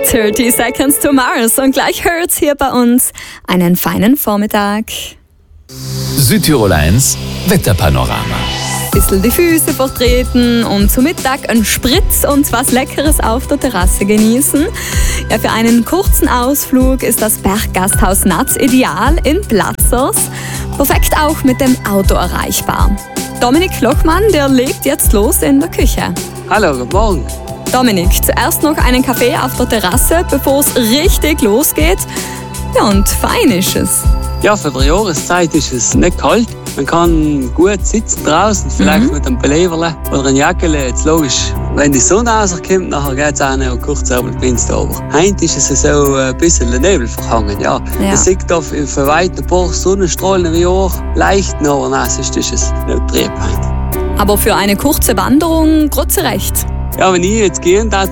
30 Seconds to Mars und gleich hört's hier bei uns einen feinen Vormittag. Südtirol 1 Wetterpanorama. Bisschen die Füße vertreten und zu Mittag einen Spritz und was Leckeres auf der Terrasse genießen. Ja, für einen kurzen Ausflug ist das Berggasthaus Natz ideal in Platzers. Perfekt auch mit dem Auto erreichbar. Dominik Lochmann, der legt jetzt los in der Küche. Hallo, guten Morgen. Dominik, zuerst noch einen Kaffee auf der Terrasse, bevor es richtig losgeht. Ja, und fein ist es. Ja, für die Jahreszeit ist es nicht kalt. Man kann gut sitzen draußen, vielleicht mit einem Pullover oder einem Jackele. Jetzt logisch, wenn die Sonne rauskommt, nachher geht es auch noch kurz über die Fenster. Aber heute ist es so ein bisschen der Nebel verhangen. Ja. Man sieht auf für weit ein paar Sonnenstrahlen im Jahr leicht, aber nein, sonst ist es nicht trieb heute. Aber für eine kurze Wanderung gerade zurecht. Ja, wenn ich jetzt gehen darf,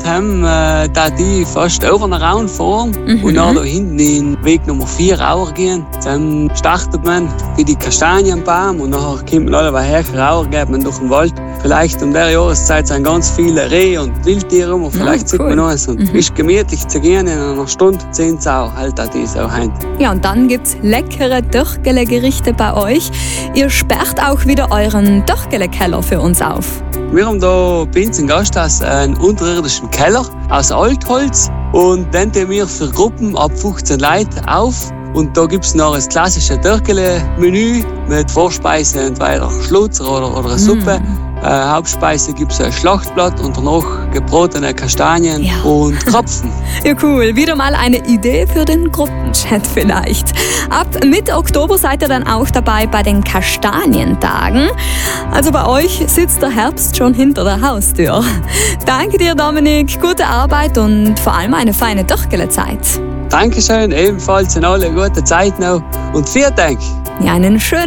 darf ich fast over den Raum fahren und dann da hinten in Weg Nummer 4 Rauer gehen. Dann startet man bei die Kastanienbaum und nachher kommt man alle her, Rauer geht man durch den Wald. Vielleicht um der Jahreszeit sind ganz viele Rehe und Wildtiere rum und vielleicht sieht man noch eins. Und ist gemütlich zu gehen, in einer Stunde 10 Sau, halt auch diese auch heim. Ja, und dann gibt's leckere Dörgele-Gerichte bei euch. Ihr sperrt auch wieder euren Dörgele-Keller für uns auf. Wir haben da bei uns im Gasthaus einen unterirdischen Keller aus Altholz und den tun wir für Gruppen ab 15 Leuten auf. Und da gibt es noch das klassische Dörgele-Menü mit Vorspeise, entweder Schlutzer oder eine Suppe. Hauptspeise gibt es ein Schlachtblatt und danach gebratene Kastanien und Krapfen. Ja, cool. Wieder mal eine Idee für den Gruppenchat vielleicht. Ab Mitte Oktober seid ihr dann auch dabei bei den Kastanientagen. Also bei euch sitzt der Herbst schon hinter der Haustür. Danke dir, Dominik. Gute Arbeit und vor allem eine feine Dörgele-Zeit. Dankeschön, ebenfalls in alle gute Zeit noch und vielen Dank. Ja, einen schönen